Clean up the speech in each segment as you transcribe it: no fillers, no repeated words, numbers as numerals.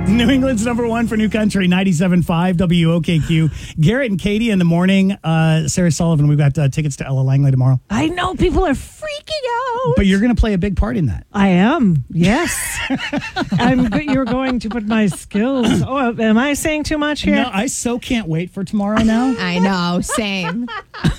New England's number one for New Country, 97.5 WOKQ. Garrett and Katie in the morning. Sarah Sullivan, we've got tickets to Ella Langley tomorrow. I know people are freaking out. But you're going to play a big part in that. I am, yes. You're going to put my skills. Oh, am I saying too much here? No, I so can't wait for tomorrow now. I know, same.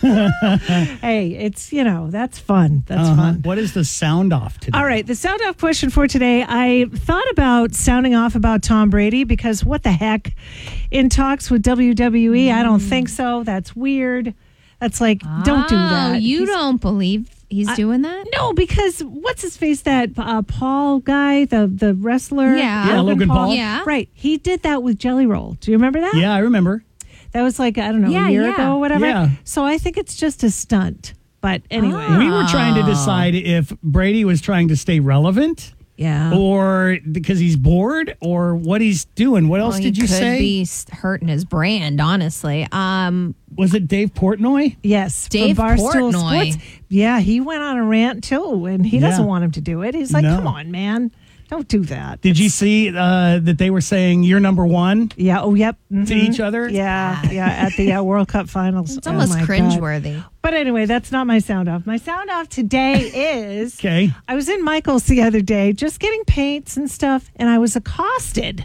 Hey, it's, that's fun. That's fun. What is the sound off today? All right, the sound off question for today. I thought about sounding off about Tom Brady because what the heck? In talks with WWE, I don't think so. That's weird. That's like, don't do that. You don't believe he's doing that? No, because what's his face? That Paul guy, the wrestler? Yeah, Logan Paul. Yeah. Right. He did that with Jelly Roll. Do you remember that? Yeah, I remember. That was like, I don't know, a year ago or whatever. Yeah. So I think it's just a stunt. But anyway. We were trying to decide if Brady was trying to stay relevant. Yeah. Or because he's bored, or what he's doing. What else did you say? He could be hurting his brand, honestly. Was it Dave Portnoy? Yes. Dave from Barstool Portnoy. Sports. Yeah, he went on a rant too, and he doesn't want him to do it. He's like, No. come on, man. Don't do that. Did you see that they were saying you're number one Yeah. Oh, yep. to each other? Yeah. At the World Cup finals. It's almost my God. cringeworthy. But anyway, that's not my sound off. My sound off today is Okay. I was in Michael's the other day just getting paints and stuff, and I was accosted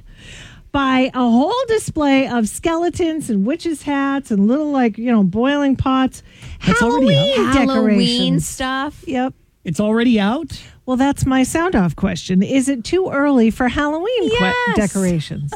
by a whole display of skeletons and witches' hats and little, boiling pots. That's already Halloween Halloween decorations. stuff. Yep. It's already out? Well, that's my sound off question. Is it too early for Halloween Yes. decorations?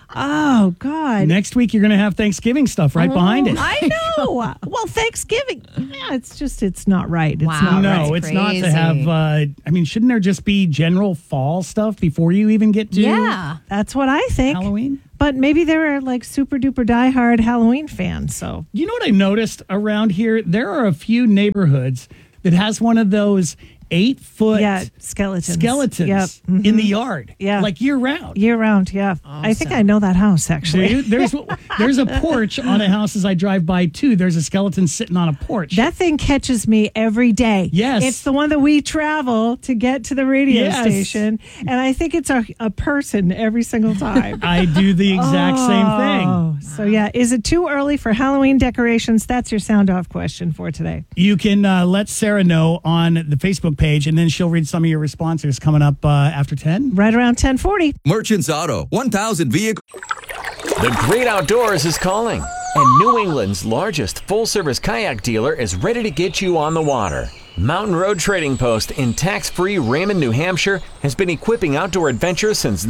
Oh, God. Next week, you're going to have Thanksgiving stuff right behind it. I know. Well, Thanksgiving. Yeah, it's not right. It's Wow. not No, right. it's not to Crazy. have, shouldn't there just be general fall stuff before you even get to Yeah. That's what I think. Halloween? But maybe there are like super duper diehard Halloween fans. So You know what I noticed around here? There are a few neighborhoods that has one of those 8-foot skeletons. skeletons Yep. in the yard. Yeah. Like year round. Year round, yeah. I think I know that house actually. There's a porch on a house as I drive by too. There's a skeleton sitting on a porch. That thing catches me every day. Yes. It's the one that we travel to get to the radio Yes. station. And I think it's a person every single time. I do the exact same thing. Oh, so yeah. Is it too early for Halloween decorations? That's your sound off question for today. You can let Sarah know on the Facebook page, and then she'll read some of your responses coming up after 10. Right around 10:40. Merchants Auto, 1,000 vehicles. The great outdoors is calling, and New England's largest full-service kayak dealer is ready to get you on the water. Mountain Road Trading Post in tax-free Raymond, New Hampshire has been equipping outdoor adventurers since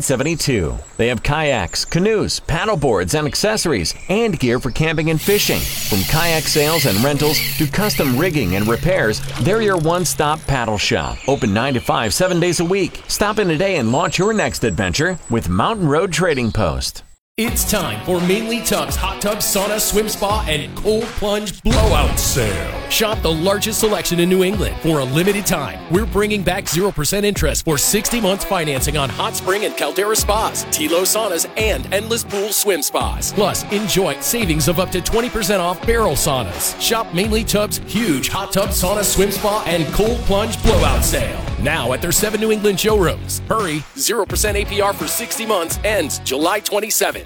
1972. They have kayaks, canoes, paddleboards, and accessories, and gear for camping and fishing. From kayak sales and rentals to custom rigging and repairs, they're your one-stop paddle shop. Open 9 to 5, 7 days a week. Stop in today and launch your next adventure with Mountain Road Trading Post. It's time for Mainly Tubs Hot Tub Sauna Swim Spa and Cold Plunge Blowout Sale. Shop the largest selection in New England for a limited time. We're bringing back 0% interest for 60 months financing on Hot Spring and Caldera Spas, Tilo Saunas, and Endless Pool Swim Spas. Plus, enjoy savings of up to 20% off barrel saunas. Shop Mainly Tubs huge Hot Tub Sauna Swim Spa and Cold Plunge Blowout Sale. Now at their 7 New England showrooms. Hurry, 0% APR for 60 months ends July 27th.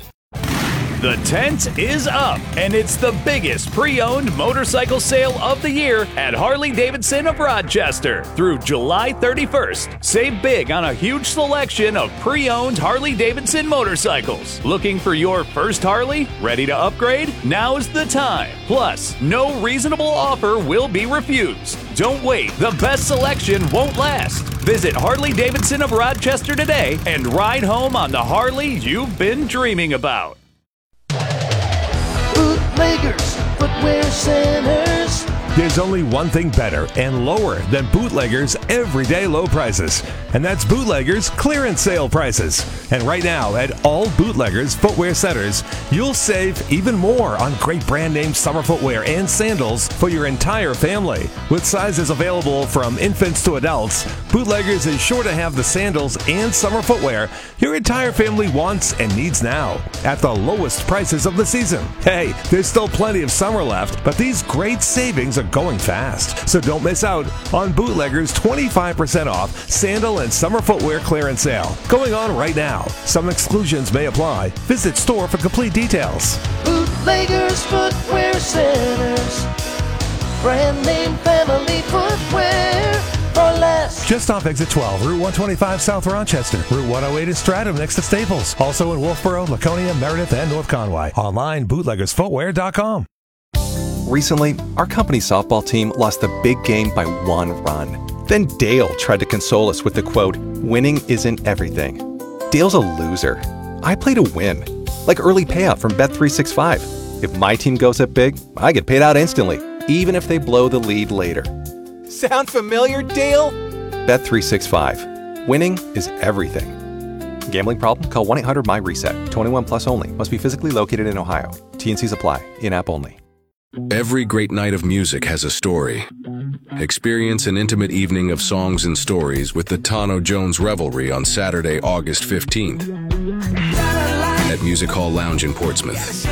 The tent is up, and it's the biggest pre-owned motorcycle sale of the year at Harley-Davidson of Rochester through July 31st. Save big on a huge selection of pre-owned Harley-Davidson motorcycles. Looking for your first Harley? Ready to upgrade? Now's the time. Plus, no reasonable offer will be refused. Don't wait. The best selection won't last. Visit Harley-Davidson of Rochester today and ride home on the Harley you've been dreaming about. Bootleggers, footwear centers. There's only one thing better and lower than Bootleggers' everyday low prices, and that's Bootleggers' clearance sale prices. And right now, at all Bootleggers footwear centers, you'll save even more on great brand name summer footwear and sandals for your entire family. With sizes available from infants to adults, Bootleggers is sure to have the sandals and summer footwear your entire family wants and needs now at the lowest prices of the season. Hey, there's still plenty of summer left, but these great savings are going fast. So don't miss out on Bootlegger's 25% off sandal and summer footwear clearance sale going on right now. Some exclusions may apply. Visit store for complete details. Bootleggers Footwear Centers. Brand name family footwear for less. Just off exit 12, Route 125 South Rochester, Route 108 in Stratham next to Staples. Also in Wolfboro, Laconia, Meredith, and North Conway. Online, bootleggersfootwear.com. Recently, our company softball team lost the big game by 1 run. Then Dale tried to console us with the quote, "Winning isn't everything." Dale's a loser. I play to win. Like early payout from Bet365. If my team goes up big, I get paid out instantly, even if they blow the lead later. Sound familiar, Dale? Bet365. Winning is everything. Gambling problem? Call 1-800-MY-RESET. 21 plus only. Must be physically located in Ohio. T&Cs apply. In-app only. Every great night of music has a story. Experience an intimate evening of songs and stories with the Tano Jones Revelry on Saturday, August 15th at Music Hall Lounge in Portsmouth.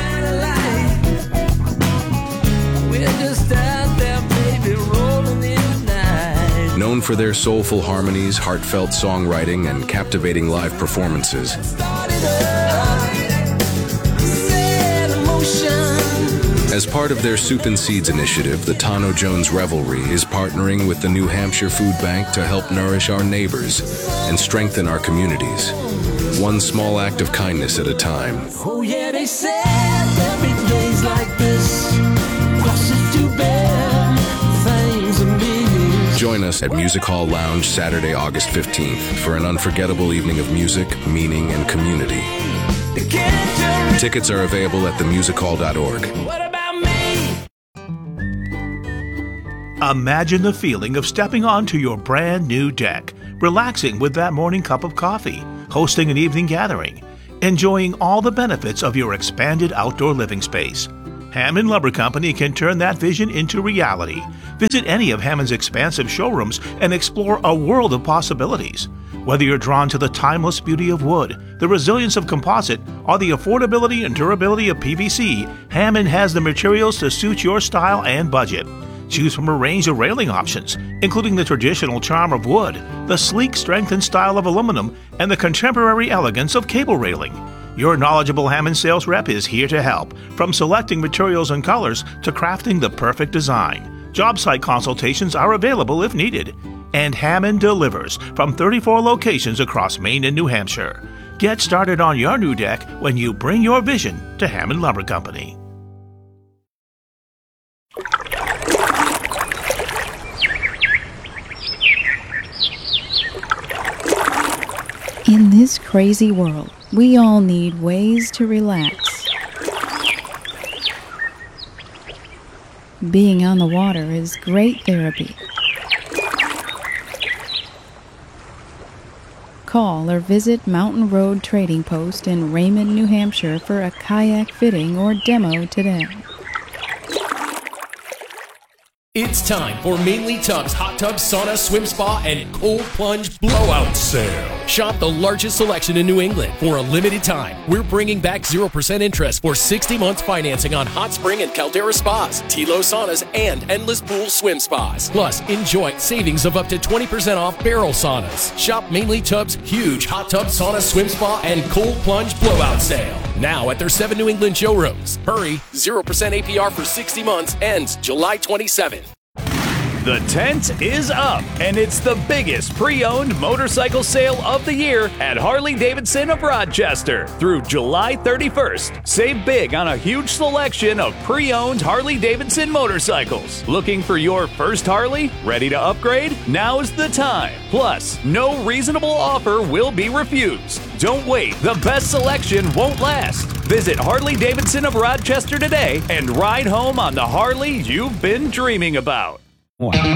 Known for their soulful harmonies, heartfelt songwriting, and captivating live performances, as part of their Soup and Seeds initiative, the Tano Jones Revelry is partnering with the New Hampshire Food Bank to help nourish our neighbors and strengthen our communities, one small act of kindness at a time. Oh yeah, they said every day's like this. Crosses to bear things and meanings. Join us at Music Hall Lounge Saturday, August 15th for an unforgettable evening of music, meaning, and community. Tickets are available at themusichall.org. Imagine the feeling of stepping onto your brand new deck, relaxing with that morning cup of coffee, hosting an evening gathering, enjoying all the benefits of your expanded outdoor living space. Hammond Lumber Company can turn that vision into reality. Visit any of Hammond's expansive showrooms and explore a world of possibilities. Whether you're drawn to the timeless beauty of wood, the resilience of composite, or the affordability and durability of PVC, Hammond has the materials to suit your style and budget. Choose from a range of railing options, including the traditional charm of wood, the sleek strength and style of aluminum, and the contemporary elegance of cable railing. Your knowledgeable Hammond sales rep is here to help, from selecting materials and colors to crafting the perfect design. Job site consultations are available if needed. And Hammond delivers from 34 locations across Maine and New Hampshire. Get started on your new deck when you bring your vision to Hammond Lumber Company. In this crazy world, we all need ways to relax. Being on the water is great therapy. Call or visit Mountain Road Trading Post in Raymond, New Hampshire for a kayak fitting or demo today. It's time for Mainly Tubs Hot Tub Sauna Swim Spa and Cold Plunge Blowout Sale. Shop the largest selection in New England for a limited time. We're bringing back 0% interest for 60 months financing on Hot Spring and Caldera Spas, Tilo Saunas, and Endless Pool Swim Spas. Plus, enjoy savings of up to 20% off barrel saunas. Shop Mainly Tubs huge Hot Tub Sauna Swim Spa and Cold Plunge Blowout Sale. Now at their 7 New England showrooms. Hurry, 0% APR for 60 months ends July 27th. The tent is up, and it's the biggest pre-owned motorcycle sale of the year at Harley-Davidson of Rochester through July 31st. Save big on a huge selection of pre-owned Harley-Davidson motorcycles. Looking for your first Harley? Ready to upgrade? Now's the time. Plus, no reasonable offer will be refused. Don't wait. The best selection won't last. Visit Harley-Davidson of Rochester today and ride home on the Harley you've been dreaming about.